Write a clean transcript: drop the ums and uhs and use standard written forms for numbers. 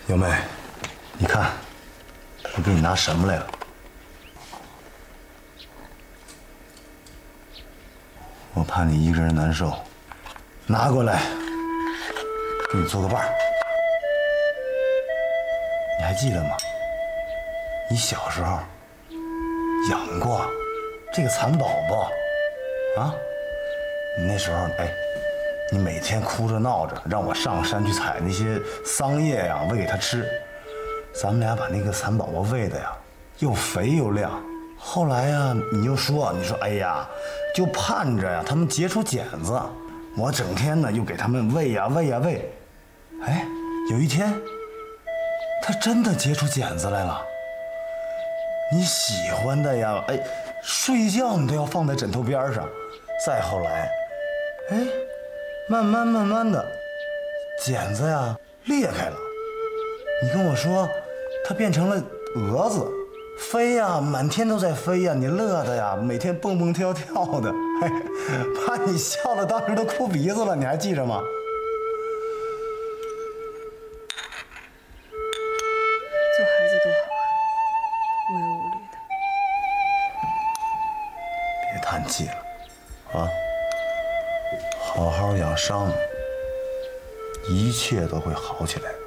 幺妹，你看，我给你拿什么来了？我怕你一个人难受，拿过来，给你做个伴儿。你还记得吗？你小时候养过这个蚕宝宝啊？你那时候你每天哭着闹着让我上山去采那些桑叶呀，喂给它吃。咱们俩把那个蚕宝宝喂的呀，又肥又亮。后来呀，你说哎呀，就盼着呀，它们结出茧子。我整天呢又给它们喂呀喂呀喂。哎，有一天，它真的结出茧子来了。你喜欢的呀，睡觉你都要放在枕头边上。再后来，慢慢的，茧子呀裂开了。你跟我说，它变成了蛾子，飞呀，满天都在飞呀，你乐的呀，每天蹦蹦跳跳的，把你笑的当时都哭鼻子了，你还记着吗？ 做孩子多好啊，无忧无虑的。 别叹气了，啊，好好养伤，一切都会好起来的。